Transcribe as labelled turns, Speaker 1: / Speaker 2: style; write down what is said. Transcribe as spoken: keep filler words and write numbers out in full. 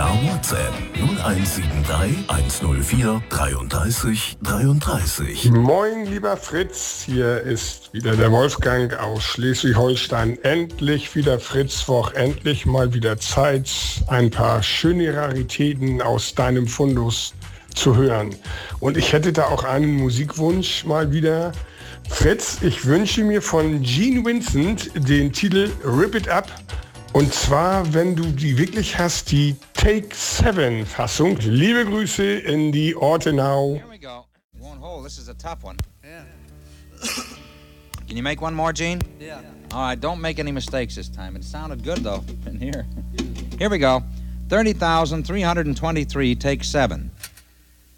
Speaker 1: per WhatsApp null eins sieben drei eins null vier dreiunddreißig dreiunddreißig.
Speaker 2: Moin, lieber Fritz, hier ist wieder der Wolfgang aus Schleswig-Holstein. Endlich wieder Fritzwoch, endlich mal wieder Zeit, ein paar schöne Raritäten aus deinem Fundus zu hören. Und ich hätte da auch einen Musikwunsch mal wieder. Fritz, ich wünsche mir von Gene Vincent den Titel Rip It Up. Und zwar, wenn du die wirklich hast, die Take Seven Fassung. Liebe Grüße in die Ortenau.
Speaker 3: Here we go. Won't hold. This is a tough one. Yeah. Can you make one more, Gene? Yeah. All right, don't make any mistakes this time. It sounded good, though, in here. Here we go. thirty thousand three hundred twenty-three, take seven.